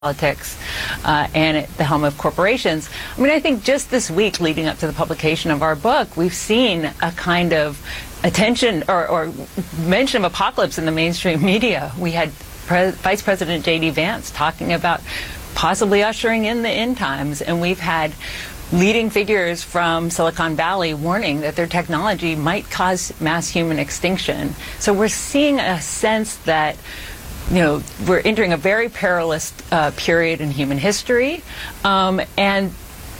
politics and at the helm of corporations. I mean, I think just this week leading up to the publication of our book, we've seen a kind of attention or mention of apocalypse in the mainstream media. We had Vice President J.D. Vance talking about possibly ushering in the end times, and we've had leading figures from Silicon Valley warning that their technology might cause mass human extinction. So we're seeing a sense that we're entering a very perilous period in human history, and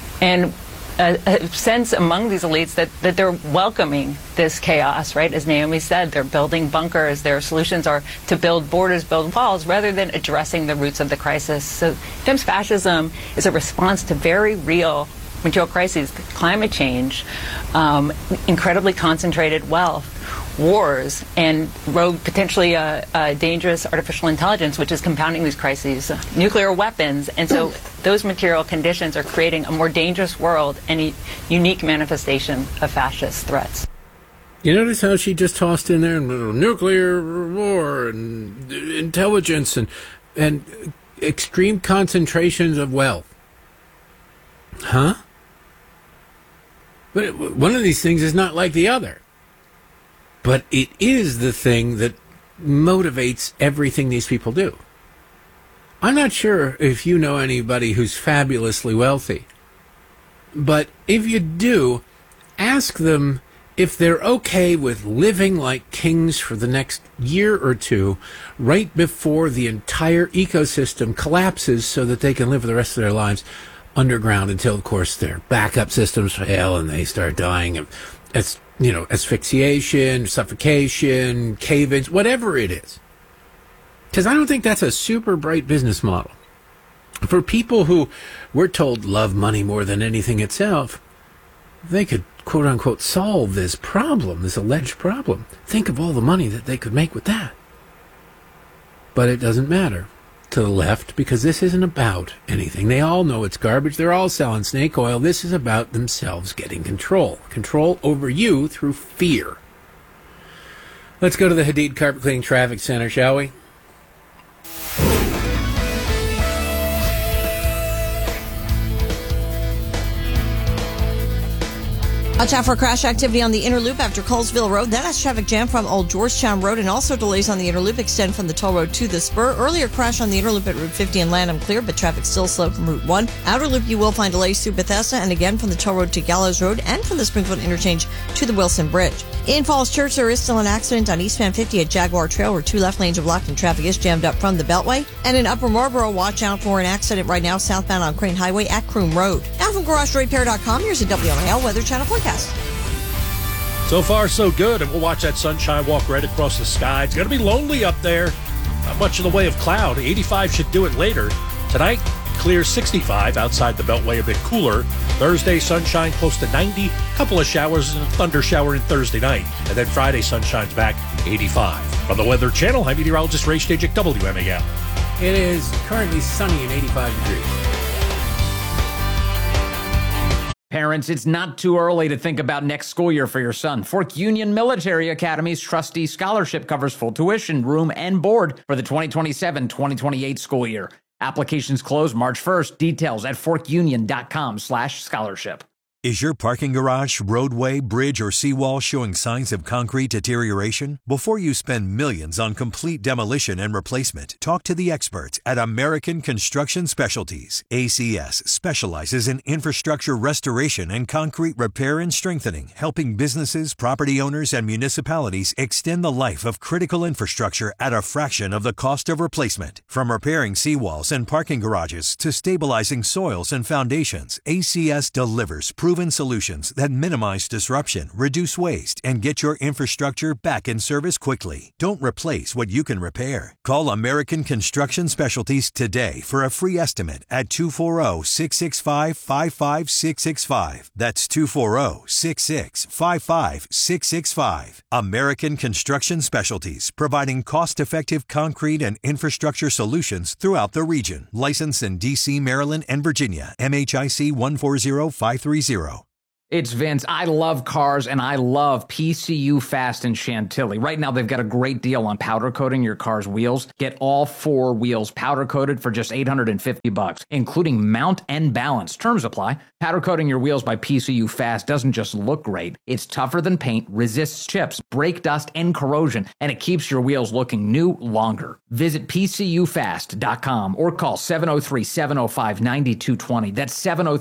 a sense among these elites that they're welcoming this chaos, right? As Naomi said, they're building bunkers. Their solutions are to build borders, build walls, rather than addressing the roots of the crisis. So sometimes fascism is a response to very real material crises, climate change, incredibly concentrated wealth, wars, and rogue, potentially dangerous artificial intelligence, which is compounding these crises, nuclear weapons. And so those material conditions are creating a more dangerous world and a unique manifestation of fascist threats. You notice how she just tossed in there nuclear war and intelligence and extreme concentrations of wealth? Huh? But one of these things is not like the other. But it is the thing that motivates everything these people do. I'm not sure if you know anybody who's fabulously wealthy. But if you do, ask them if they're okay with living like kings for the next year or two, right before the entire ecosystem collapses so that they can live the rest of their lives underground until, of course, their backup systems fail and they start dying of asphyxiation, suffocation, cave-ins, whatever it is. Because I don't think that's a super bright business model. For people who we're told love money more than anything itself, they could, quote-unquote, solve this problem, this alleged problem. Think of all the money that they could make with that. But it doesn't matter to the left, because this isn't about anything. They all know it's garbage. They're all selling snake oil. This is about themselves getting control over you through fear. Let's go to the Hadid Carpet Cleaning Traffic Center, shall we? Watch out for crash activity on the inner loop after Colesville Road. That has traffic jam from Old Georgetown Road, and also delays on the inner loop extend from the toll road to the spur. Earlier crash on the inner loop at Route 50 and Lanham clear, but traffic still slow from Route 1. Outer loop you will find delays through Bethesda and again from the toll road to Gallows Road and from the Springfield interchange to the Wilson Bridge. In Falls Church, there is still an accident on East Van 50 at Jaguar Trail where two left lanes are blocked and traffic is jammed up from the Beltway. And in Upper Marlboro, watch out for an accident right now southbound on Crane Highway at Croom Road. Now from GarageRepair.com, here's a WMAL Weather Channel forecast. So far, so good, and we'll watch that sunshine walk right across the sky. It's going to be lonely up there. Not much in the way of cloud. 85 should do it later. Tonight, clear 65 outside the Beltway, a bit cooler. Thursday, sunshine close to 90. Couple of showers and a thunder shower in Thursday night. And then Friday, sunshine's back, 85. From the Weather Channel, I'm meteorologist Ray Stage at WMAL. It is currently sunny and 85 degrees. Parents, it's not too early to think about next school year for your son. Fork Union Military Academy's Trustee Scholarship covers full tuition, room, and board for the 2027-2028 school year. Applications close March 1st. Details at forkunion.com/scholarship. Is your parking garage, roadway, bridge, or seawall showing signs of concrete deterioration? Before you spend millions on complete demolition and replacement, talk to the experts at American Construction Specialties. ACS specializes in infrastructure restoration and concrete repair and strengthening, helping businesses, property owners, and municipalities extend the life of critical infrastructure at a fraction of the cost of replacement. From repairing seawalls and parking garages to stabilizing soils and foundations, ACS delivers proven solutions that minimize disruption, reduce waste, and get your infrastructure back in service quickly. Don't replace what you can repair. Call American Construction Specialties today for a free estimate at 240-665-55665. That's 240-665-5665. American Construction Specialties, providing cost-effective concrete and infrastructure solutions throughout the region. Licensed in D.C., Maryland, and Virginia. MHIC 140530. It's Vince. I love cars, and I love PCU Fast in Chantilly. Right now, they've got a great deal on powder coating your car's wheels. Get all 4 wheels powder coated for just $850, including mount and balance. Terms apply. Powder coating your wheels by PCU Fast doesn't just look great. It's tougher than paint, resists chips, brake dust, and corrosion, and it keeps your wheels looking new longer. Visit PCUfast.com or call 703-705-9220. That's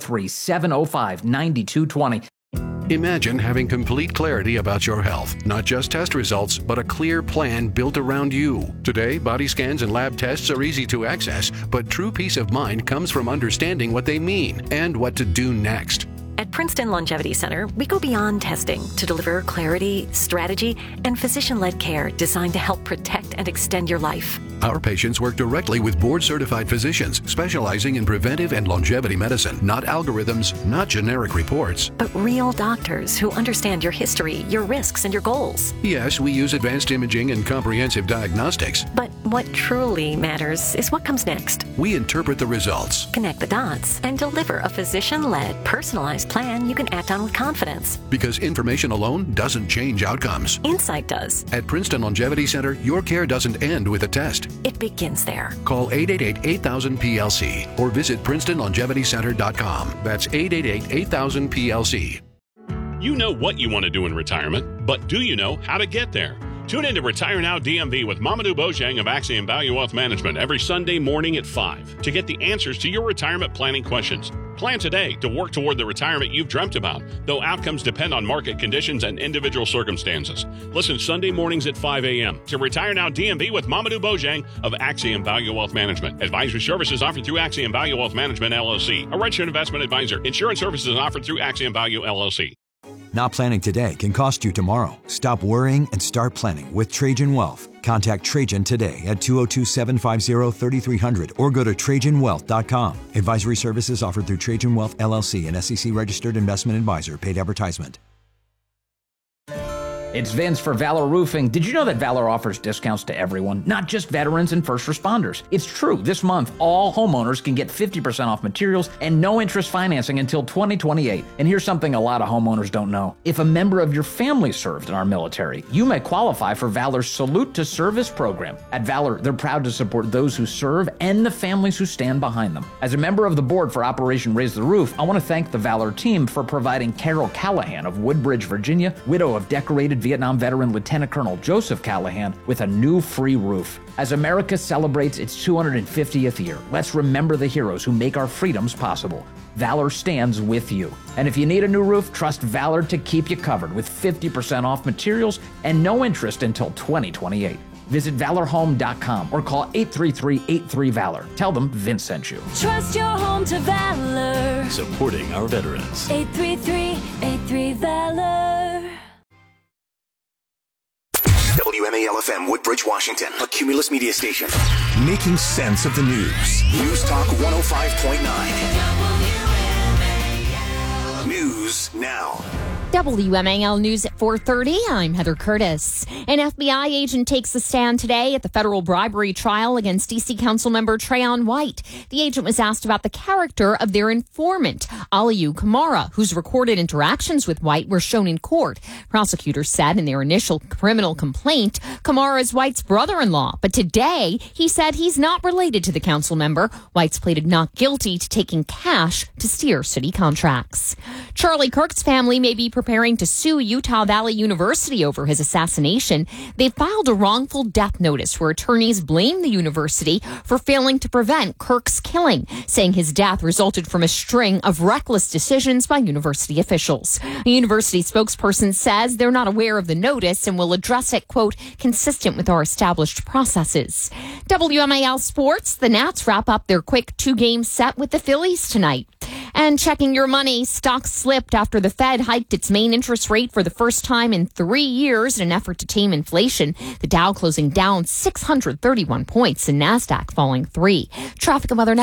703-705-9220. Imagine having complete clarity about your health, not just test results, but a clear plan built around you. Today, body scans and lab tests are easy to access, but true peace of mind comes from understanding what they mean and what to do next. At Princeton Longevity Center, we go beyond testing to deliver clarity, strategy, and physician-led care designed to help protect and extend your life. Our patients work directly with board-certified physicians specializing in preventive and longevity medicine, not algorithms, not generic reports. But real doctors who understand your history, your risks, and your goals. Yes, we use advanced imaging and comprehensive diagnostics. But what truly matters is what comes next. We interpret the results, Connect the dots, and deliver a physician-led, personalized plan you can act on with confidence. because information alone doesn't change outcomes. Insight does. At Princeton Longevity Center, your care doesn't end with a test. It begins there. Call 888-8000-PLC or visit PrincetonLongevityCenter.com. That's 888-8000-PLC. You know what you want to do in retirement, but do you know how to get there? Tune in to Retire Now DMV with Mamadou Bojang of Axiom Value Wealth Management every Sunday morning at 5 to get the answers to your retirement planning questions. Plan today to work toward the retirement you've dreamt about, though outcomes depend on market conditions and individual circumstances. Listen Sunday mornings at 5 a.m. to Retire Now DMV with Mamadou Bojang of Axiom Value Wealth Management. Advisory services offered through Axiom Value Wealth Management, LLC, a registered investment advisor. Insurance services offered through Axiom Value, LLC. Not planning today can cost you tomorrow. Stop worrying and start planning with Trajan Wealth. Contact Trajan today at 202-750-3300 or go to TrajanWealth.com. Advisory services offered through Trajan Wealth, LLC, an SEC-registered investment advisor. Paid advertisement. It's Vince for Valor Roofing. Did you know that Valor offers discounts to everyone, not just veterans and first responders? It's true. This month, all homeowners can get 50% off materials and no interest financing until 2028. And here's something a lot of homeowners don't know. If a member of your family served in our military, you may qualify for Valor's Salute to Service program. At Valor, they're proud to support those who serve and the families who stand behind them. As a member of the board for Operation Raise the Roof, I want to thank the Valor team for providing Carol Callahan of Woodbridge, Virginia, widow of decorated Vietnam veteran Lieutenant Colonel Joseph Callahan, with a new free roof. As America celebrates its 250th year, let's remember the heroes who make our freedoms possible. Valor stands with you. And if you need a new roof, trust Valor to keep you covered with 50% off materials and no interest until 2028. Visit ValorHome.com or call 833-83-VALOR. Tell them Vince sent you. Trust your home to Valor. Supporting our veterans. 833-83-VALOR. WMAL-FM Woodbridge, Washington, a Cumulus media station. Making sense of the news. News Talk 105.9. News now. WMAL News at 4:30. I'm Heather Curtis. An FBI agent takes a stand today at the federal bribery trial against D.C. Councilmember Trayon White. The agent was asked about the character of their informant, Aliyu Kamara, whose recorded interactions with White were shown in court. Prosecutors said in their initial criminal complaint, Kamara is White's brother-in-law. But today, he said he's not related to the council member. White's pleaded not guilty to taking cash to steer city contracts. Charlie Kirk's family may be preparing to sue Utah Valley University over his assassination. They filed a wrongful death notice where attorneys blame the university for failing to prevent Kirk's killing, saying his death resulted from a string of reckless decisions by university officials. A university spokesperson says they're not aware of the notice and will address it, quote, consistent with our established processes. WMAL Sports, the Nats wrap up their quick 2-game set with the Phillies tonight. And checking your money, stocks slipped after the Fed hiked its main interest rate for the first time in 3 years in an effort to tame inflation. The Dow closing down 631 points and NASDAQ falling 3. Traffic and weather next.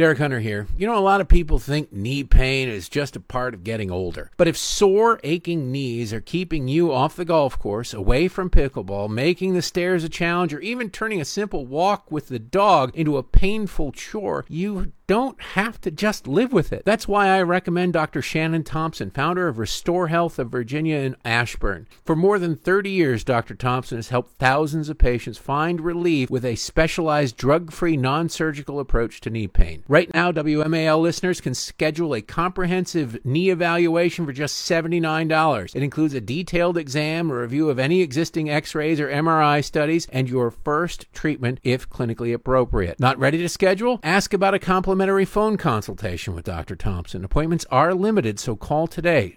Derek Hunter here. You know, a lot of people think knee pain is just a part of getting older. But if sore, aching knees are keeping you off the golf course, away from pickleball, making the stairs a challenge, or even turning a simple walk with the dog into a painful chore, you don't have to just live with it. That's why I recommend Dr. Shannon Thompson, founder of Restore Health of Virginia in Ashburn. For more than 30 years, Dr. Thompson has helped thousands of patients find relief with a specialized drug-free, non-surgical approach to knee pain. Right now, WMAL listeners can schedule a comprehensive knee evaluation for just $79. It includes a detailed exam, a review of any existing x-rays or MRI studies, and your first treatment if clinically appropriate. Not ready to schedule? Ask about a complimentary phone consultation with Dr. Thompson. Appointments are limited, so call today.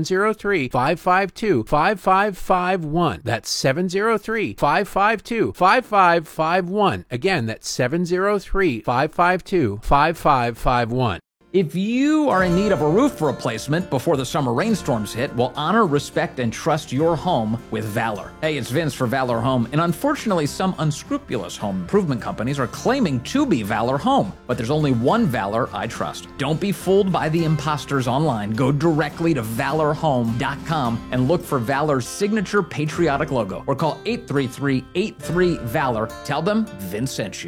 703-552-5551. That's 703-552-5551. Again, that's 703-552-5551. If you are in need of a roof replacement before the summer rainstorms hit, well, honor, respect, and trust your home with Valor. Hey, it's Vince for Valor Home, and unfortunately, some unscrupulous home improvement companies are claiming to be Valor Home, but there's only one Valor I trust. Don't be fooled by the imposters online. Go directly to valorhome.com and look for Valor's signature patriotic logo, or call 833-83-VALOR. Tell them Vince sent you.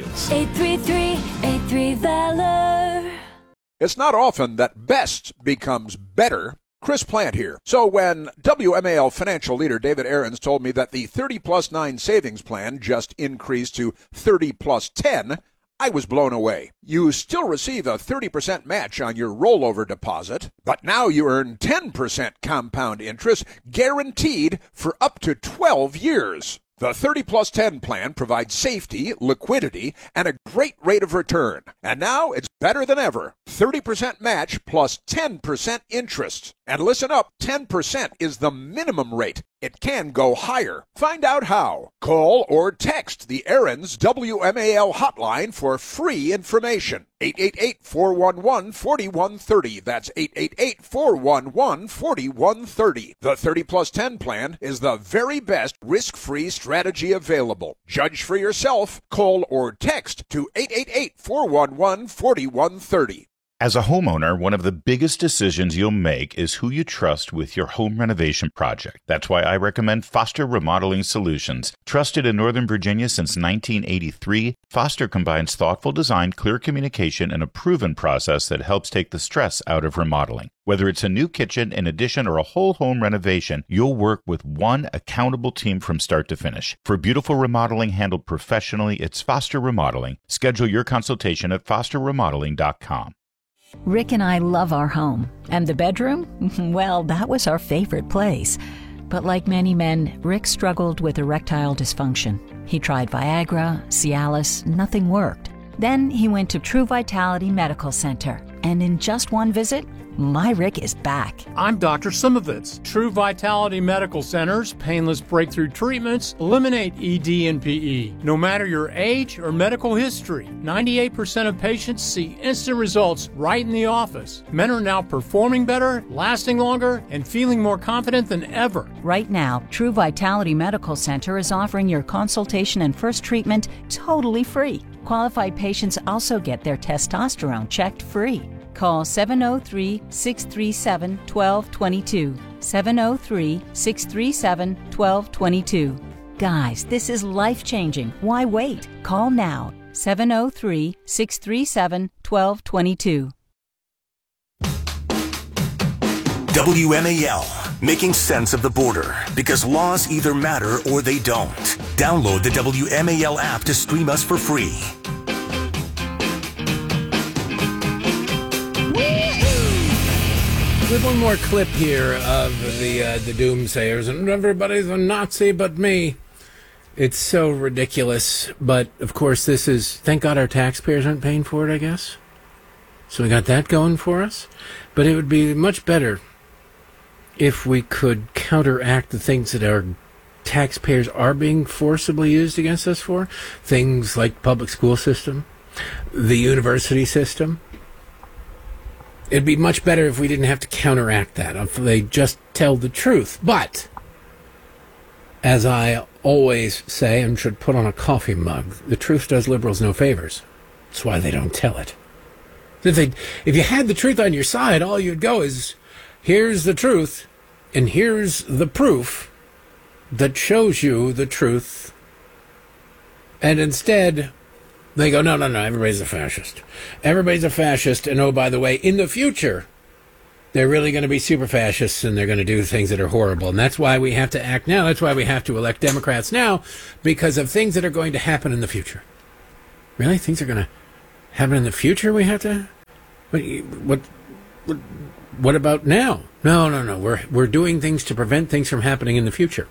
833-83-VALOR. It's not often that best becomes better. Chris Plant here. So when WMAL financial leader David Aarons told me that the 30+9 savings plan just increased to 30+10, I was blown away. You still receive a 30% match on your rollover deposit, but now you earn 10% compound interest guaranteed for up to 12 years. The 30+10 plan provides safety, liquidity, and a great rate of return. And now it's better than ever. 30% match plus 10% interest. And listen up, 10% is the minimum rate. It can go higher. Find out how. Call or text the Aarons WMAL hotline for free information. 888-411-4130. That's 888-411-4130. The 30+10 plan is the very best risk-free strategy available. Judge for yourself. Call or text to 888-411-4130. As a homeowner, one of the biggest decisions you'll make is who you trust with your home renovation project. That's why I recommend Foster Remodeling Solutions. Trusted in Northern Virginia since 1983, Foster combines thoughtful design, clear communication, and a proven process that helps take the stress out of remodeling. Whether it's a new kitchen, an addition, or a whole home renovation, you'll work with one accountable team from start to finish. For beautiful remodeling handled professionally, it's Foster Remodeling. Schedule your consultation at fosterremodeling.com. Rick and I love our home. And the bedroom? Well, that was our favorite place. But like many men, Rick struggled with erectile dysfunction. He tried Viagra, Cialis, nothing worked. Then he went to True Vitality Medical Center. And in just one visit, my Rick is back. I'm Dr. Simovitz. True Vitality Medical Center's painless breakthrough treatments eliminate ED and PE. No matter your age or medical history, 98% of patients see instant results right in the office. Men are now performing better, lasting longer, and feeling more confident than ever. Right now, True Vitality Medical Center is offering your consultation and first treatment totally free. Qualified patients also get their testosterone checked free. Call 703-637-1222. 703-637-1222. Guys, this is life-changing. Why wait? Call now. 703-637-1222. WMAL, making sense of the border, because laws either matter or they don't. Download the WMAL app to stream us for free. We have one more clip here of the doomsayers, and everybody's a Nazi but me. It's so ridiculous, but of course this is, thank God our taxpayers aren't paying for it, I guess. So we got that going for us. But it would be much better if we could counteract the things that our taxpayers are being forcibly used against us for. Things like public school system, the university system. It'd be much better if we didn't have to counteract that, if they just tell the truth. But, as I always say and should put on a coffee mug, the truth does liberals no favors. That's why they don't tell it. If you had the truth on your side, all you'd go is, here's the truth, and here's the proof that shows you the truth. And instead, they go, no, everybody's a fascist. Everybody's a fascist, and oh, by the way, in the future, they're really going to be super fascists, and they're going to do things that are horrible. And that's why we have to act now. That's why we have to elect Democrats now, because of things that are going to happen in the future. Really? Things are going to happen in the future? We have to... What about now? No. We're doing things to prevent things from happening in the future.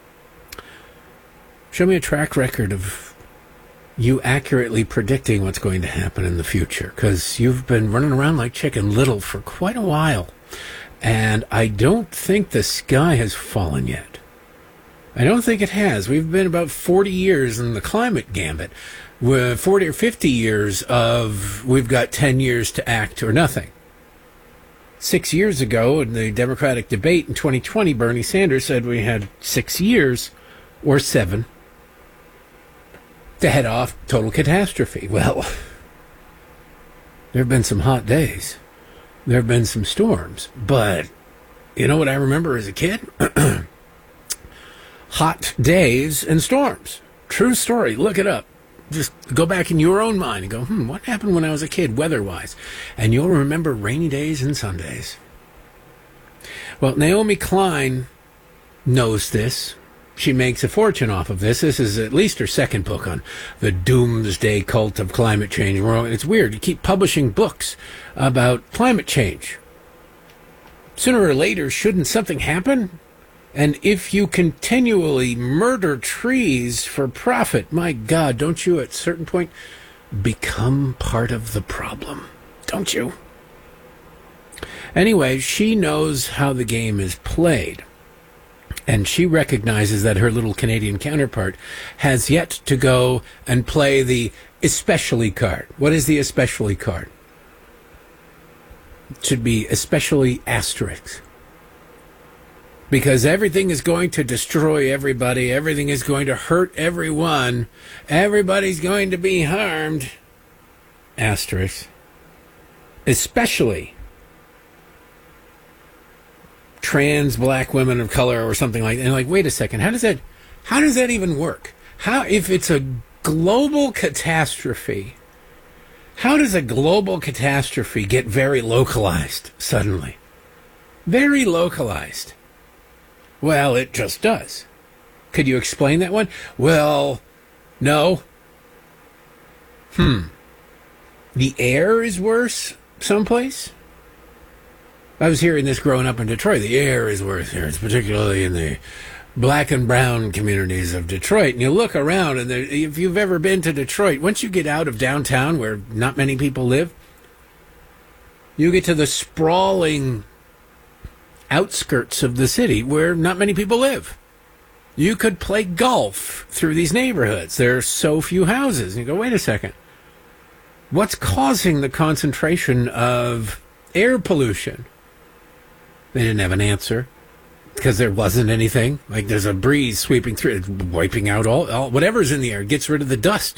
Show me a track record of you accurately predicting what's going to happen in the future, because you've been running around like Chicken Little for quite a while, and I don't think the sky has fallen yet. I don't think it has. We've been about 40 years in the climate gambit. 40 or 50 years of we've got 10 years to act or nothing. 6 years ago in the Democratic debate in 2020, Bernie Sanders said we had 6 years or 7 to head off total catastrophe. Well, there have been some hot days. There have been some storms. But you know what I remember as a kid? Hot days and storms. True story. Look it up. Just go back in your own mind and go, what happened when I was a kid weather-wise? And you'll remember rainy days and Sundays. Well, Naomi Klein knows this. She makes a fortune off of this. This is at least her second book on the doomsday cult of climate change. It's weird. You keep publishing books about climate change. Sooner or later, shouldn't something happen? And if you continually murder trees for profit, my God, don't you at a certain point become part of the problem? Don't you? Anyway, she knows how the game is played. And she recognizes that her little Canadian counterpart has yet to go and play the especially card. What is the especially card? It should be especially asterisk. Because everything is going to destroy everybody. Everything is going to hurt everyone. Everybody's going to be harmed. Asterisk. Especially trans black women of color or something like that. And like, wait a second, how does that even work? If it's a global catastrophe, how does a global catastrophe get very localized suddenly? Very localized. Well, it just does. Could you explain that one? Well, no. The air is worse someplace? I was hearing this growing up in Detroit. The air is worse here. It's particularly in the black and brown communities of Detroit. And you look around, and if you've ever been to Detroit, once you get out of downtown where not many people live, you get to the sprawling outskirts of the city where not many people live. You could play golf through these neighborhoods. There are so few houses. And you go, wait a second. What's causing the concentration of air pollution? They didn't have an answer because there wasn't anything. Like there's a breeze sweeping through, wiping out all whatever's in the air, gets rid of the dust.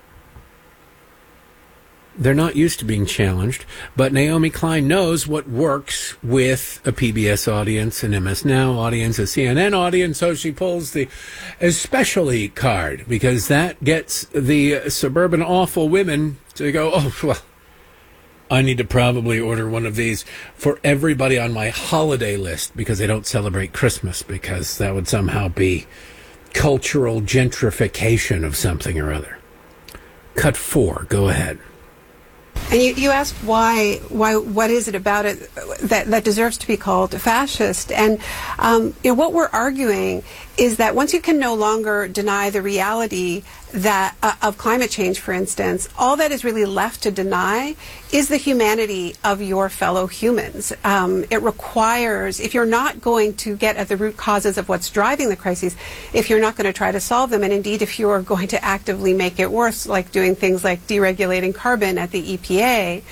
They're not used to being challenged, but Naomi Klein knows what works with a PBS audience, an MS Now audience, a CNN audience, so she pulls the especially card because that gets the suburban awful women to go, oh, well, I need to probably order one of these for everybody on my holiday list because they don't celebrate Christmas, because that would somehow be cultural gentrification of something or other. Cut 4, go ahead. And you asked why, what is it about it that deserves to be called fascist? And what we're arguing is that once you can no longer deny the reality that of climate change, for instance, all that is really left to deny is the humanity of your fellow humans. It requires, if you're not going to get at the root causes of what's driving the crises, if you're not going to try to solve them, and indeed if you are going to actively make it worse, like doing things like deregulating carbon at the EPA,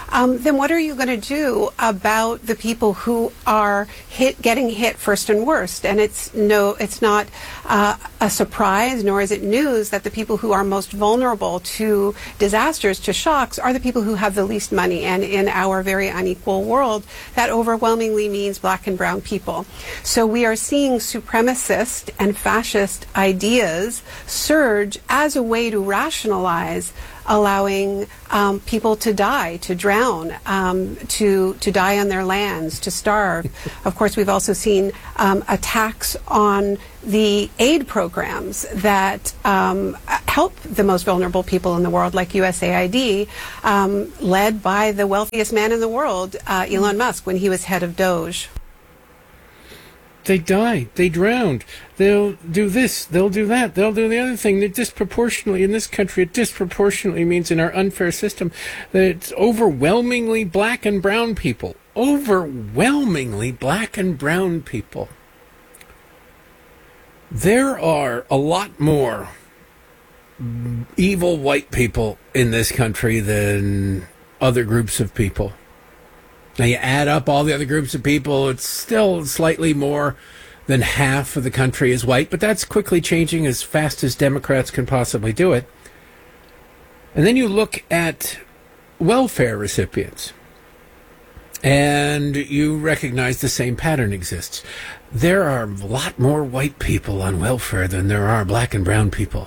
then what are you going to do about the people who are getting hit first and worst? And it's not a surprise, nor is it news that the people who are most vulnerable to disasters, to shocks, are the people who have the least money. And in our very unequal world, that overwhelmingly means black and brown people. So we are seeing supremacist and fascist ideas surge as a way to rationalize allowing people to die, to drown, to die on their lands, to starve. Of course, we've also seen attacks on the aid programs that help the most vulnerable people in the world, like USAID, led by the wealthiest man in the world, Elon Musk, when he was head of Doge. They die. They drowned. They'll do this. They'll do that. They'll do the other thing. That disproportionately, in this country, it disproportionately means in our unfair system that it's overwhelmingly black and brown people. Overwhelmingly black and brown people. There are a lot more evil white people in this country than other groups of people. Now, you add up all the other groups of people, it's still slightly more than half of the country is white, but that's quickly changing as fast as Democrats can possibly do it. And then you look at welfare recipients, and you recognize the same pattern exists. There are a lot more white people on welfare than there are black and brown people.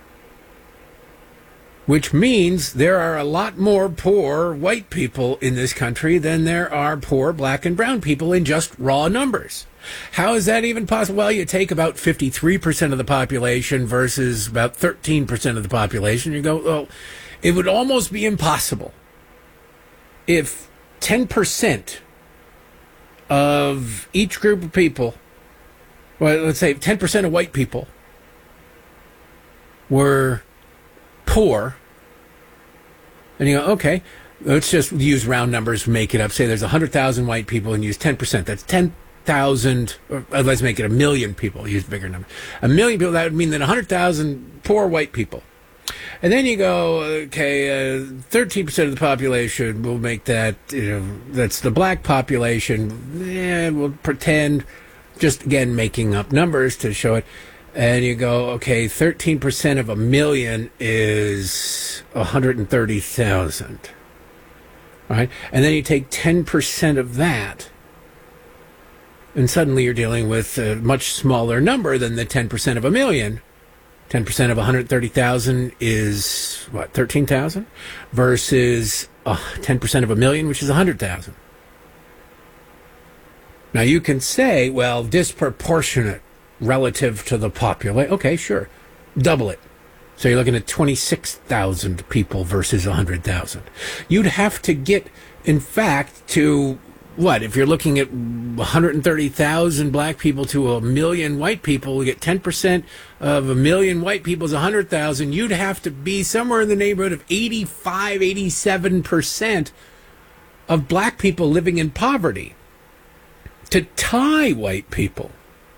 Which means there are a lot more poor white people in this country than there are poor black and brown people in just raw numbers. How is that even possible? Well, you take about 53% of the population versus about 13% of the population. You go, well, it would almost be impossible if 10% of each group of people, well, let's say 10% of white people were poor, and you go, okay, let's just use round numbers, make it up. Say there's 100,000 white people and use 10%. That's 10,000, let's make it 1 million people, use a bigger number. 1 million people, that would mean that 100,000 poor white people. And then you go, okay, 13% of the population, we'll make that, that's the black population. Yeah, we'll pretend, just again, making up numbers to show it. And you go, okay, 13% of 1 million is 130,000. Right? And then you take 10% of that, and suddenly you're dealing with a much smaller number than the 10% of 1 million. 10% of 130,000 is, what, 13,000? Versus 10% of 1 million, which is 100,000. Now you can say, well, disproportionate relative to the population. Okay, sure. Double it. So you're looking at 26,000 people versus 100,000. You'd have to get, in fact, to what? If you're looking at 130,000 black people to 1 million white people, we get 10% of 1 million white people is 100,000. You'd have to be somewhere in the neighborhood of 85, 87% of black people living in poverty to tie white people.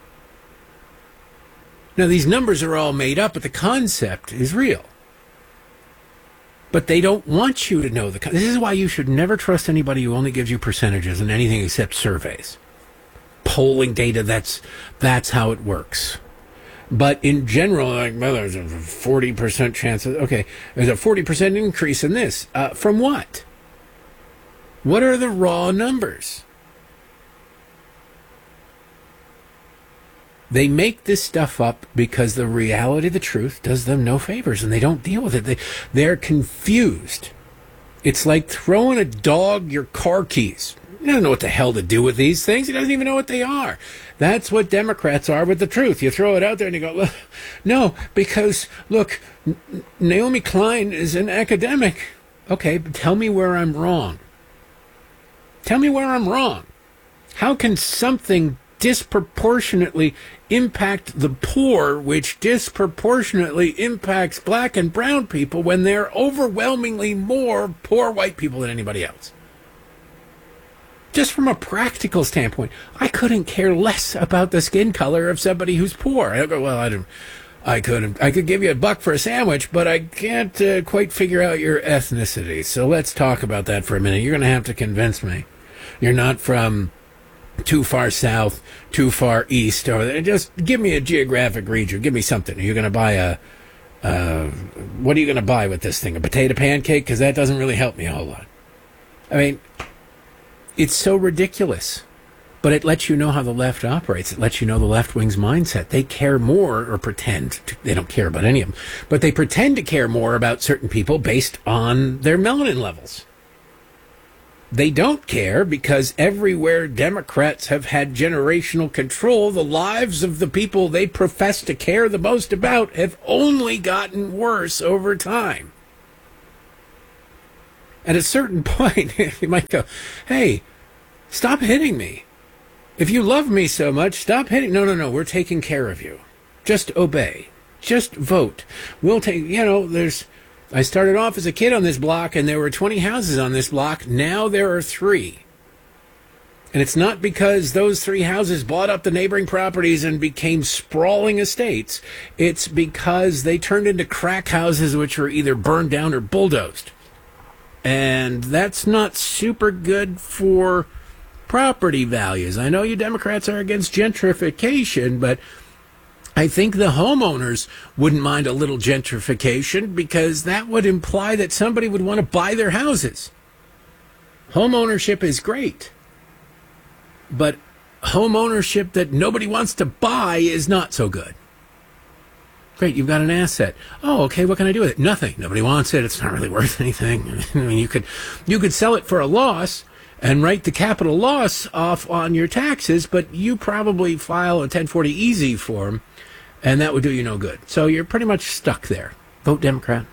Now, these numbers are all made up, but the concept is real. But they don't want you to know the concept. This is why you should never trust anybody who only gives you percentages in anything except surveys. Polling data, that's how it works. But in general, like, well, there's a 40% chance of, okay, there's a 40% increase in this. From what? What are the raw numbers? They make this stuff up because the reality, the truth, does them no favors, and they don't deal with it. They're confused. It's like throwing a dog your car keys. He doesn't know what the hell to do with these things. He doesn't even know what they are. That's what Democrats are with the truth. You throw it out there and you go, well, no, because, look, Naomi Klein is an academic. Okay, but tell me where I'm wrong. Tell me where I'm wrong. How can something disproportionately impact the poor, which disproportionately impacts black and brown people when they're overwhelmingly more poor white people than anybody else? Just from a practical standpoint, I couldn't care less about the skin color of somebody who's poor. I go, well, I could give you $1 for a sandwich, but I can't quite figure out your ethnicity. So let's talk about that for a minute. You're going to have to convince me. You're not from too far south, too far east, or just give me a geographic region. Give me something. Are you going to buy what are you going to buy with this thing? A potato pancake? Because that doesn't really help me a whole lot. I mean, it's so ridiculous. But it lets you know how the left operates. It lets you know the left wing's mindset. They care more, or pretend they don't care about any of them, but they pretend to care more about certain people based on their melanin levels. They don't care because everywhere Democrats have had generational control, the lives of the people they profess to care the most about have only gotten worse over time. At a certain point, you might go, hey, stop hitting me. If you love me so much, stop hitting. No, we're taking care of you. Just obey. Just vote. We'll take, I started off as a kid on this block and there were 20 houses on this block. Now there are 3. And it's not because those 3 houses bought up the neighboring properties and became sprawling estates. It's because they turned into crack houses which were either burned down or bulldozed. And that's not super good for property values. I know you Democrats are against gentrification, but I think the homeowners wouldn't mind a little gentrification because that would imply that somebody would want to buy their houses. Home ownership is great, but home ownership that nobody wants to buy is not so good. Great, you've got an asset. Oh, okay, what can I do with it? Nothing. Nobody wants it. It's not really worth anything. I mean, you could sell it for a loss and write the capital loss off on your taxes, but you probably file a 1040 easy form, and that would do you no good. So you're pretty much stuck there. Vote Democrat.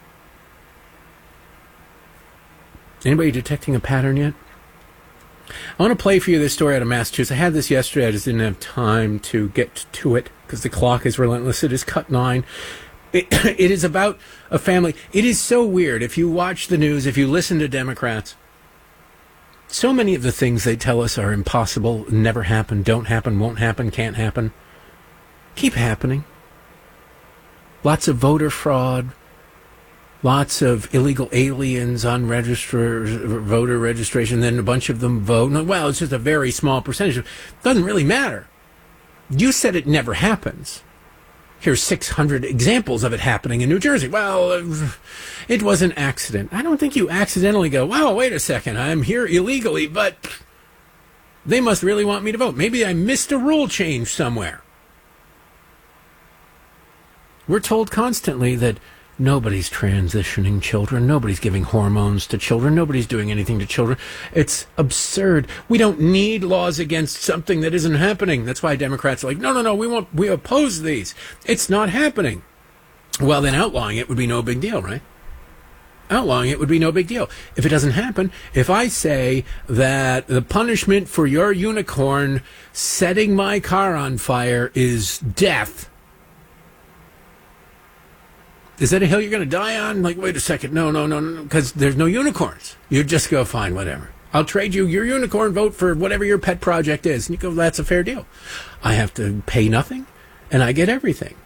Anybody detecting a pattern yet? I want to play for you this story out of Massachusetts. I had this yesterday. I just didn't have time to get to it because the clock is relentless. It is cut 9. It is about a family. It is so weird. If you watch the news, if you listen to Democrats, so many of the things they tell us are impossible, never happen, don't happen, won't happen, can't happen, keep happening. Lots of voter fraud, lots of illegal aliens on voter registration, then a bunch of them vote. Well, it's just a very small percentage. It doesn't really matter. You said it never happens. Here's 600 examples of it happening in New Jersey. Well, it was an accident. I don't think you accidentally go, wow, wait a second, I'm here illegally, but they must really want me to vote. Maybe I missed a rule change somewhere. We're told constantly that nobody's transitioning children. Nobody's giving hormones to children. Nobody's doing anything to children. It's absurd. We don't need laws against something that isn't happening. That's why Democrats are like, no, we oppose these. It's not happening. Well, then outlawing it would be no big deal, right? Outlawing it would be no big deal. If it doesn't happen, if I say that the punishment for your unicorn setting my car on fire is death, is that a hill you're going to die on? Like, wait a second. No, because there's no unicorns. You just go, fine, whatever. I'll trade you your unicorn vote for whatever your pet project is. And you go, that's a fair deal. I have to pay nothing, and I get everything.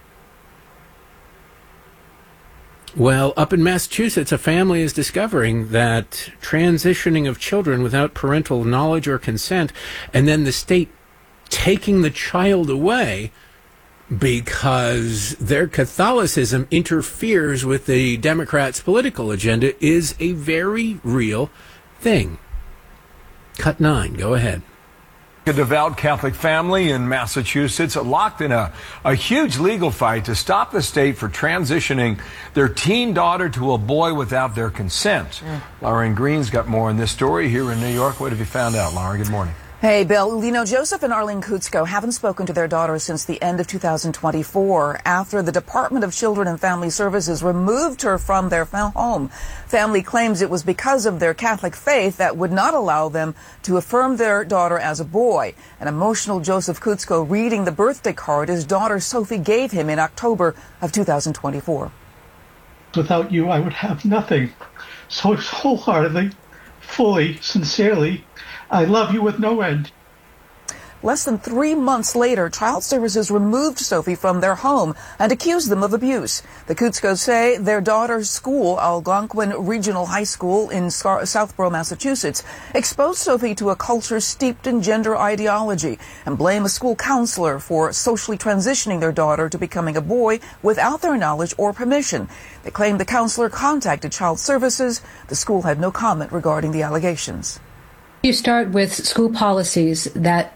Well, up in Massachusetts, a family is discovering that transitioning of children without parental knowledge or consent, and then the state taking the child away because their Catholicism interferes with the Democrats' political agenda, is a very real thing. Cut 9, go ahead. A devout Catholic family in Massachusetts locked in a huge legal fight to stop the state for transitioning their teen daughter to a boy without their consent. Lauren Green's got more on this story here in New York. What have you found out, Lauren? Good morning. Hey, Bill. You know, Joseph and Arlene Kutsko haven't spoken to their daughter since the end of 2024 after the Department of Children and Family Services removed her from their home. Family claims it was because of their Catholic faith that would not allow them to affirm their daughter as a boy. An emotional Joseph Kutsko reading the birthday card his daughter Sophie gave him in October of 2024. Without you, I would have nothing. So wholeheartedly, fully, sincerely, I love you with no end. Less than 3 months later, Child Services removed Sophie from their home and accused them of abuse. The Kutskos say their daughter's school, Algonquin Regional High School in Southborough, Massachusetts, exposed Sophie to a culture steeped in gender ideology and blame a school counselor for socially transitioning their daughter to becoming a boy without their knowledge or permission. They claim the counselor contacted Child Services. The school had no comment regarding the allegations. You start with school policies that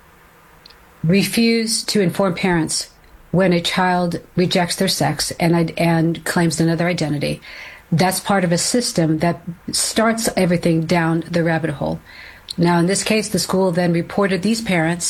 refuse to inform parents when a child rejects their sex and claims another identity. That's part of a system that starts everything down the rabbit hole. Now, in this case, the school then reported these parents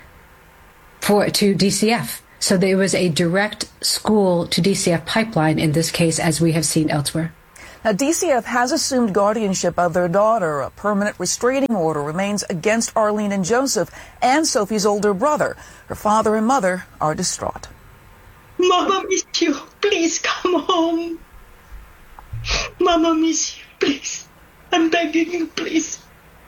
to DCF. So there was a direct school to DCF pipeline in this case, as we have seen elsewhere. Now, DCF has assumed guardianship of their daughter. A permanent restraining order remains against Arlene and Joseph and Sophie's older brother. Her father and mother are distraught. Mama miss you. Please come home. Mama miss you. Please. I'm begging you, please.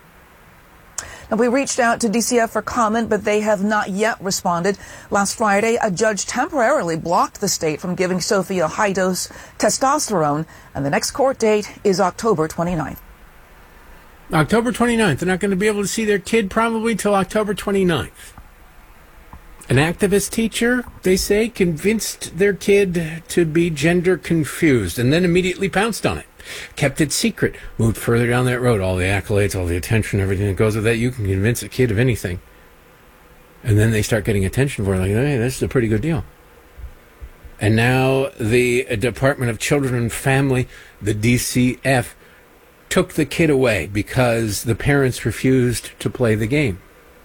Now, we reached out to DCF for comment, but they have not yet responded. Last Friday, a judge temporarily blocked the state from giving Sophie a high-dose testosterone, and the next court date is October 29th. October 29th. They're not going to be able to see their kid probably till October 29th. An activist teacher, they say, convinced their kid to be gender confused and then immediately pounced on it. Kept it secret, moved further down that road, all the accolades, all the attention, everything that goes with that. You can convince a kid of anything. And then they start getting attention for it, like, hey, this is a pretty good deal. And now the Department of Children and Family, the DCF, took the kid away because the parents refused to play the game.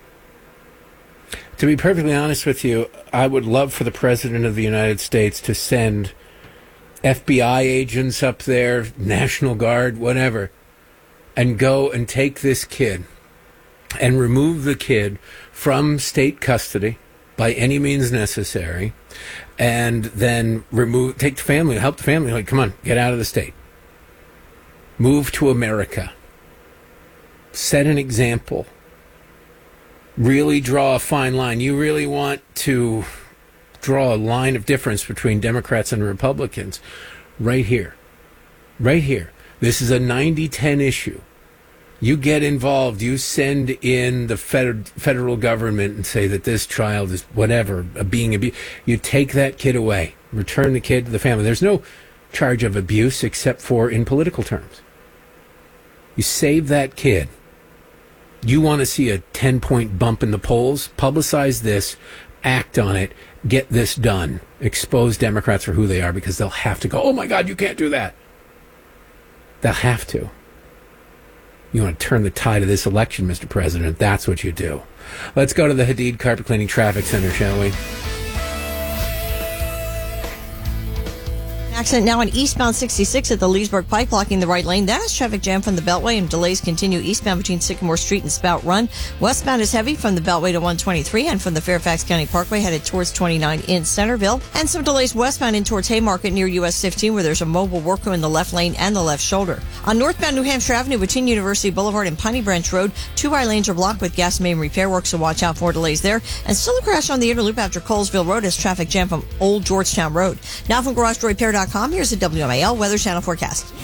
To be perfectly honest with you, I would love for the President of the United States to send FBI agents up there, National Guard, whatever, and go and take this kid and remove the kid from state custody by any means necessary, and then take the family, help the family, like, come on, get out of the state. Move to America. Set an example. Really draw a fine line. You really want to draw a line of difference between Democrats and Republicans right here. Right here. This is a 90-10 issue. You get involved. You send in the federal government and say that this child is whatever, being abused. You take that kid away. Return the kid to the family. There's no charge of abuse except for in political terms. You save that kid. You want to see a 10-point bump in the polls? Publicize this. Act on it. Get this done. Expose Democrats for who they are, because they'll have to go, oh my God, you can't do that. They'll have to. You want to turn the tide of this election, Mr. President. That's what you do. Let's go to the Hadid Carpet Cleaning Traffic Center, shall we? Accident now on eastbound 66 at the Leesburg Pike, blocking the right lane. That is traffic jam from the Beltway, and delays continue eastbound between Sycamore Street and Spout Run. Westbound is heavy from the Beltway to 123 and from the Fairfax County Parkway headed towards 29 in Centerville. And some delays westbound in towards Haymarket near US 15, where there's a mobile worker in the left lane and the left shoulder. On northbound New Hampshire Avenue between University Boulevard and Piney Branch Road, 2 right lanes are blocked with gas main repair work, so watch out for delays there. And still a crash on the Inner Loop after Colesville Road as traffic jam from Old Georgetown Road. Now from GarageDoorRepair.com, here's a WMAL Weather Channel forecast.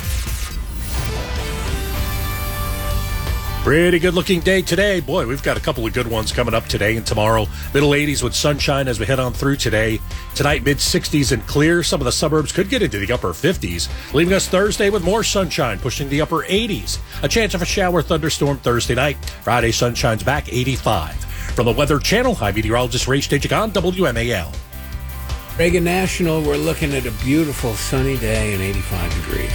Pretty good looking day today. Boy, we've got a couple of good ones coming up today and tomorrow. Middle 80s with sunshine as we head on through today. Tonight, mid 60s and clear. Some of the suburbs could get into the upper 50s. Leaving us Thursday with more sunshine, pushing the upper 80s. A chance of a shower thunderstorm Thursday night. Friday, sunshine's back, 85. From the Weather Channel, I'm meteorologist Ray Stachik on WMAL. Reagan National, we're looking at a beautiful sunny day and 85 degrees.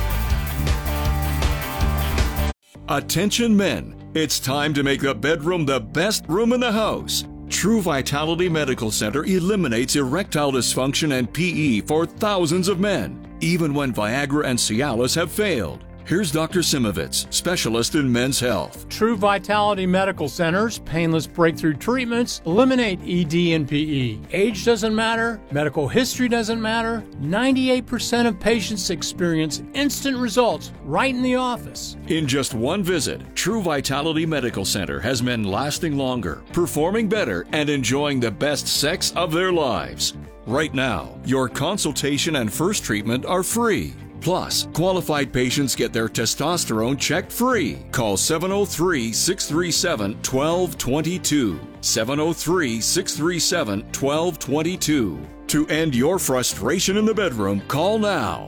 Attention men, it's time to make the bedroom the best room in the house. True Vitality Medical Center eliminates erectile dysfunction and PE for thousands of men, even when Viagra and Cialis have failed. Here's Dr. Simovitz, specialist in men's health. True Vitality Medical Center's painless breakthrough treatments eliminate ED and PE. Age doesn't matter, medical history doesn't matter. 98% of patients experience instant results right in the office. In just one visit, True Vitality Medical Center has men lasting longer, performing better, and enjoying the best sex of their lives. Right now, your consultation and first treatment are free. Plus, qualified patients get their testosterone checked free. Call 703-637-1222. 703-637-1222. To end your frustration in the bedroom, call now.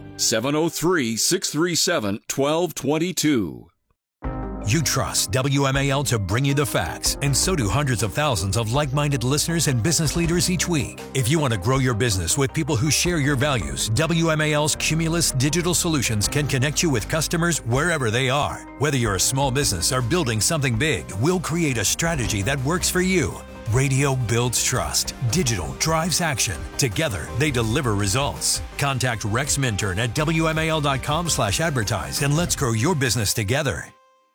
703-637-1222. You trust WMAL to bring you the facts, and so do hundreds of thousands of like-minded listeners and business leaders each week. If you want to grow your business with people who share your values, WMAL's Cumulus Digital Solutions can connect you with customers wherever they are. Whether you're a small business or building something big, we'll create a strategy that works for you. Radio builds trust. Digital drives action. Together, they deliver results. Contact Rex Minturn at WMAL.com/advertise and let's grow your business together.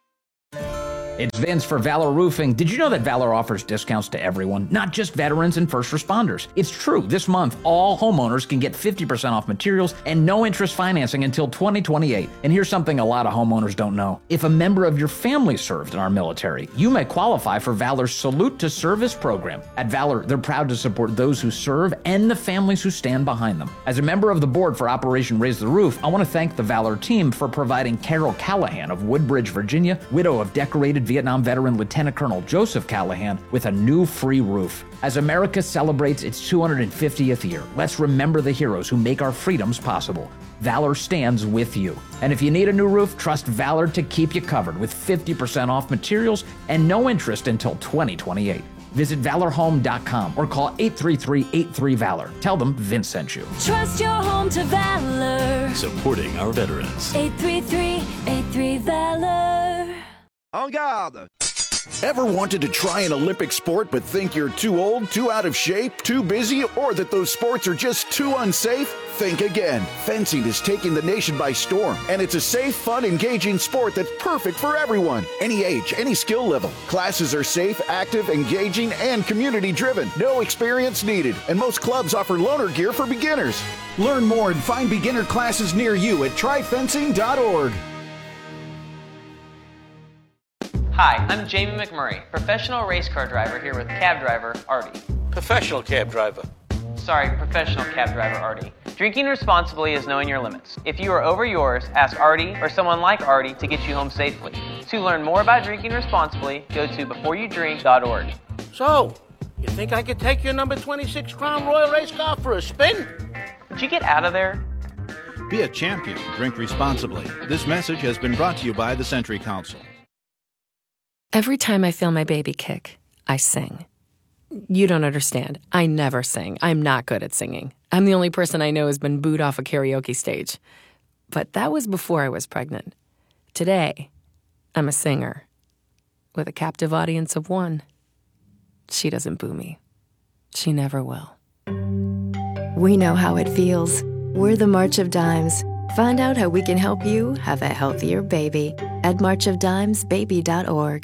It's Vince for Valor Roofing. Did you know that Valor offers discounts to everyone, not just veterans and first responders? It's true. This month, all homeowners can get 50% off materials and no interest financing until 2028. And here's something a lot of homeowners don't know. If a member of your family served in our military, you may qualify for Valor's Salute to Service program. At Valor, they're proud to support those who serve and the families who stand behind them. As a member of the board for Operation Raise the Roof, I want to thank the Valor team for providing Carol Callahan of Woodbridge, Virginia, widow of decorated Vietnam veteran Lieutenant Colonel Joseph Callahan, with a new free roof. As America celebrates its 250th year, let's remember the heroes who make our freedoms possible. Valor stands with you. And if you need a new roof, trust Valor to keep you covered with 50% off materials and no interest until 2028. Visit ValorHome.com or call 833-83-VALOR. Tell them Vince sent you. Trust your home to Valor. Supporting our veterans. 833-83-VALOR. En garde! Ever wanted to try an Olympic sport but think you're too old, too out of shape, too busy, or that those sports are just too unsafe? Think again. Fencing is taking the nation by storm, and it's a safe, fun, engaging sport that's perfect for everyone. Any age, any skill level. Classes are safe, active, engaging, and community-driven. No experience needed, and most clubs offer loaner gear for beginners. Learn more and find beginner classes near you at tryfencing.org. Hi, I'm Jamie McMurray, professional race car driver here with cab driver Artie. Professional cab driver. Sorry, professional cab driver Artie. Drinking responsibly is knowing your limits. If you are over yours, ask Artie or someone like Artie to get you home safely. To learn more about drinking responsibly, go to beforeyoudrink.org. So, you think I could take your number 26 Crown Royal race car for a spin? Would you get out of there? Be a champion. Drink responsibly. This message has been brought to you by the Century Council. Every time I feel my baby kick, I sing. You don't understand. I never sing. I'm not good at singing. I'm the only person I know who's been booed off a karaoke stage. But that was before I was pregnant. Today, I'm a singer with a captive audience of one. She doesn't boo me. She never will. We know how it feels. We're the March of Dimes. Find out how we can help you have a healthier baby at marchofdimesbaby.org.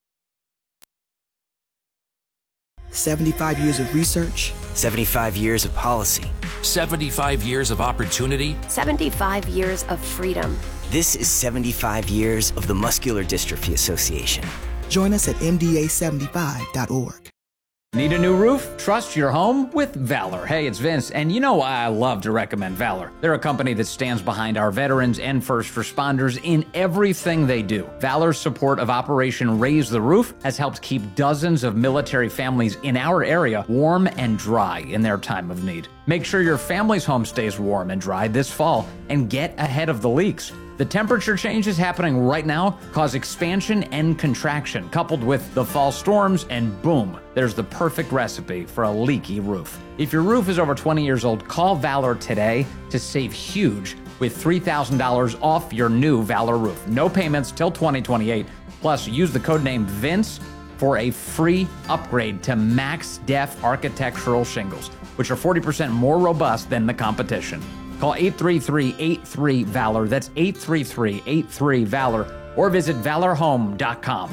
75 years of research. 75 years of policy. 75 years of opportunity. 75 years of freedom. This is 75 years of the Muscular Dystrophy Association. Join us at MDA75.org. Need a new roof? Trust your home with Valor. Hey, it's Vince, and you know why I love to recommend Valor. They're a company that stands behind our veterans and first responders in everything they do. Valor's support of Operation Raise the Roof has helped keep dozens of military families in our area warm and dry in their time of need. Make sure your family's home stays warm and dry this fall and get ahead of the leaks. The temperature changes happening right now cause expansion and contraction, coupled with the fall storms, and boom, there's the perfect recipe for a leaky roof. If your roof is over 20 years old, call Valor today to save huge with $3,000 off your new Valor roof. No payments till 2028. Plus, use the code name Vince for a free upgrade to Max Def architectural shingles, which are 40% more robust than the competition. Call 833-83-VALOR. That's 833-83-VALOR. Or visit valorhome.com.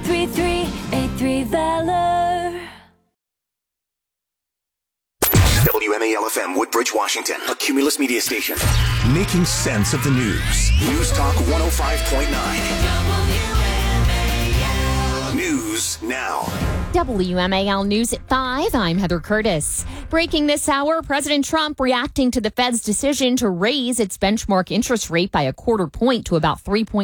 833-83-VALOR. WMAL-FM, Woodbridge, Washington, a Cumulus media station. Making sense of the news. News Talk 105.9. News now. WMAL News at 5. I'm Heather Curtis. Breaking this hour, President Trump reacting to the Fed's decision to raise its benchmark interest rate by a quarter point to about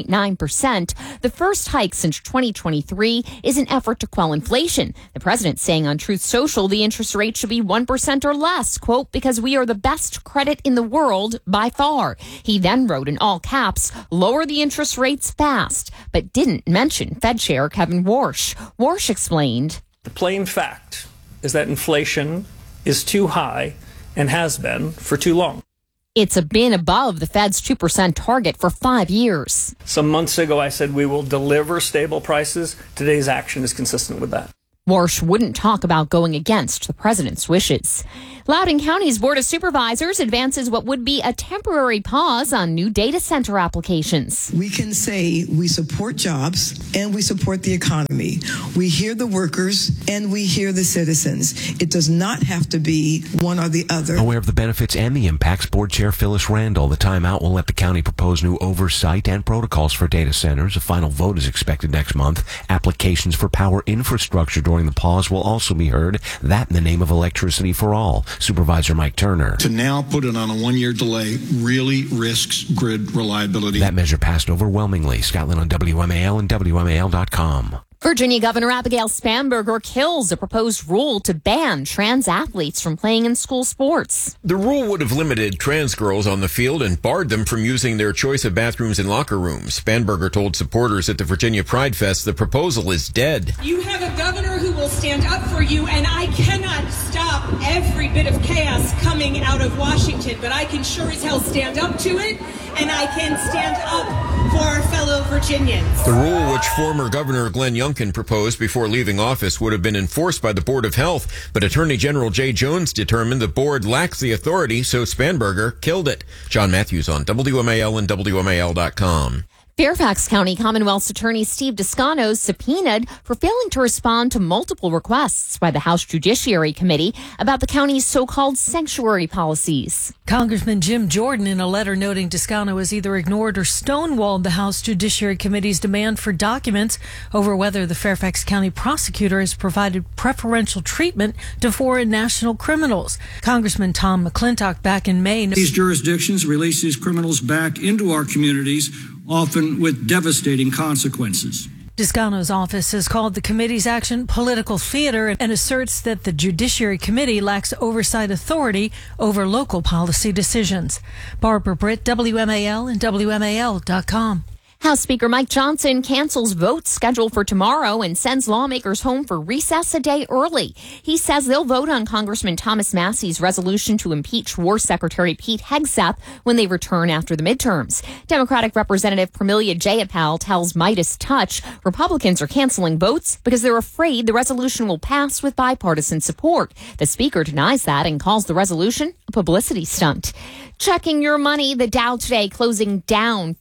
3.9%. The first hike since 2023 is an effort to quell inflation. The president saying on Truth Social the interest rate should be 1% or less, quote, because we are the best credit in the world by far. He then wrote in all caps, lower the interest rates fast, but didn't mention Fed Chair Kevin Warsh. Warsh explained, the plain fact is that inflation is too high and has been for too long. It's been above the Fed's 2% target for 5 years. Some months ago, I said we will deliver stable prices. Today's action is consistent with that. Warsh wouldn't talk about going against the president's wishes. Loudoun County's Board of Supervisors advances what would be a temporary pause on new data center applications. We can say we support jobs and we support the economy. We hear the workers and we hear the citizens. It does not have to be one or the other. Aware of the benefits and the impacts, Board Chair Phyllis Randall. The timeout will let the county propose new oversight and protocols for data centers. A final vote is expected next month. Applications for power infrastructure during the pause will also be heard. That in the name of electricity for all. Supervisor Mike Turner. To now put it on a one-year delay really risks grid reliability. That measure passed overwhelmingly. Scotland on WMAL and WMAL.com. Virginia Governor Abigail Spanberger kills a proposed rule to ban trans athletes from playing in school sports. The rule would have limited trans girls on the field and barred them from using their choice of bathrooms and locker rooms. Spanberger told supporters at the Virginia Pride Fest the proposal is dead. You have a governor who will stand up for you, and I cannot stop every bit of chaos coming out of Washington, but I can sure as hell stand up to it, and I can stand up for our fellow Virginians. The rule, which former Governor Glenn Youngkin proposed before leaving office, would have been enforced by the Board of Health, but Attorney General Jay Jones determined the board lacks the authority, so Spanberger killed it. John Matthews on WMAL and WMAL.com. Fairfax County Commonwealth's Attorney Steve Descano subpoenaed for failing to respond to multiple requests by the House Judiciary Committee about the county's so-called sanctuary policies. Congressman Jim Jordan, in a letter noting Descano has either ignored or stonewalled the House Judiciary Committee's demand for documents over whether the Fairfax County prosecutor has provided preferential treatment to foreign national criminals. Congressman Tom McClintock back in May. These jurisdictions release these criminals back into our communities, often with devastating consequences. Descano's office has called the committee's action political theater and asserts that the Judiciary Committee lacks oversight authority over local policy decisions. Barbara Britt, WMAL and WMAL.com. House Speaker Mike Johnson cancels votes scheduled for tomorrow and sends lawmakers home for recess a day early. He says they'll vote on Congressman Thomas Massey's resolution to impeach War Secretary Pete Hegseth when they return after the midterms. Democratic Representative Pramelia Jayapal tells Midas Touch Republicans are canceling votes because they're afraid the resolution will pass with bipartisan support. The Speaker denies that and calls the resolution a publicity stunt. Checking your money, the Dow today closing down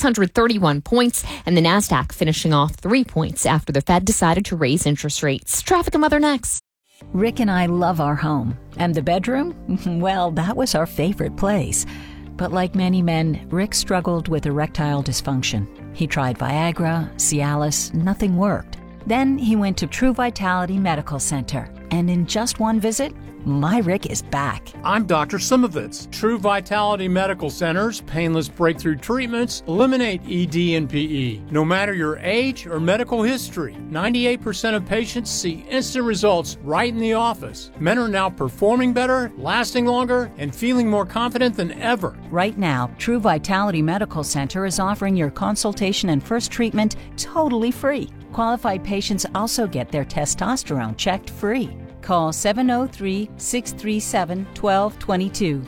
631 points, and the NASDAQ finishing off 3 points after the Fed decided to raise interest rates. Traffic and weather next. Rick and I love our home. And the bedroom? Well, that was our favorite place. But like many men, Rick struggled with erectile dysfunction. He tried Viagra, Cialis, nothing worked. Then he went to True Vitality Medical Center. And in just one visit, my Rick is back. I'm Dr. Simovitz. True Vitality Medical Center's painless breakthrough treatments eliminate ED and PE. No matter your age or medical history, 98% of patients see instant results right in the office. Men are now performing better, lasting longer, and feeling more confident than ever. Right now, True Vitality Medical Center is offering your consultation and first treatment totally free. Qualified patients also get their testosterone checked free. Call 703-637-1222.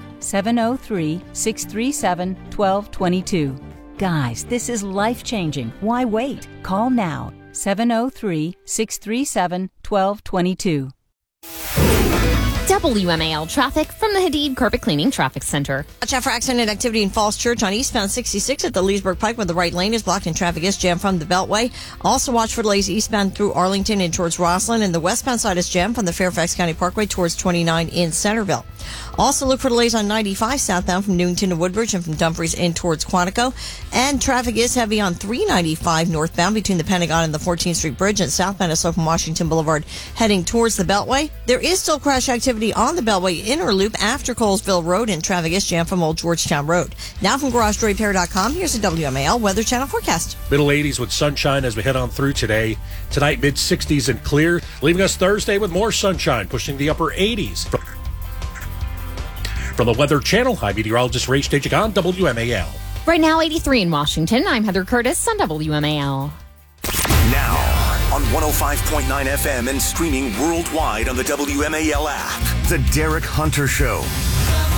703-637-1222. Guys, this is life-changing. Why wait? Call now. 703-637-1222. WMAL traffic from the Hadid Carpet Cleaning Traffic Center. Watch out for accident activity in Falls Church on eastbound 66 at the Leesburg Pike where the right lane is blocked and traffic is jammed from the Beltway. Also watch for delays eastbound through Arlington and towards Roslyn, and the westbound side is jammed from the Fairfax County Parkway towards 29 in Centerville. Also look for delays on 95 southbound from Newington to Woodbridge and from Dumfries in towards Quantico. And traffic is heavy on 395 northbound between the Pentagon and the 14th Street Bridge, and southbound is slow from Washington Boulevard heading towards the Beltway. There is still crash activity on the Beltway inner loop after Colesville Road, and traffic is jammed from Old Georgetown Road. Now from GarageDoorRepair.com, here's the WMAL Weather Channel forecast. Middle 80s with sunshine as we head on through today. Tonight, mid 60s and clear, leaving us Thursday with more sunshine, pushing the upper 80s. From the Weather Channel, I'm meteorologist Ray Stachik on WMAL. Right now, 83 in Washington. I'm Heather Curtis on WMAL. Now, on 105.9 FM and streaming worldwide on the WMAL app, The Derek Hunter Show.